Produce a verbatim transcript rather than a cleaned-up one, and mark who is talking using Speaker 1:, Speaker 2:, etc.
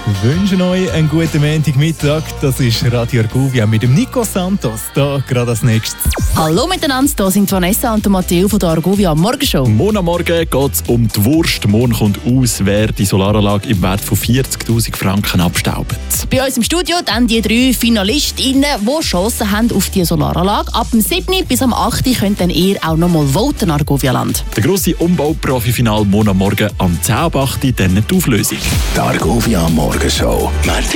Speaker 1: wünsche euch einen guten Montagmittag. Das ist Radio Argovia mit dem Nico Santos. Da gerade als nächstes.
Speaker 2: Hallo miteinander, hier sind Vanessa und Matteo von der Argovia Morgenshow.
Speaker 3: Morgen am Morgen geht es um die Wurst. Morgen kommt aus, wer die Solaranlage im Wert von vierzigtausend Franken abstaubt.
Speaker 2: Bei uns im Studio dann die drei Finalistinnen, die Chancen haben auf die Solaranlage. Ab dem siebten bis am achten könnt dann ihr auch noch mal voten, Argovia-Land.
Speaker 3: Der grosse Umbau-Profi-Final morgen am Morgen am zehn Uhr acht, dann die Auflösung.
Speaker 4: Die Argovia Morgenshow.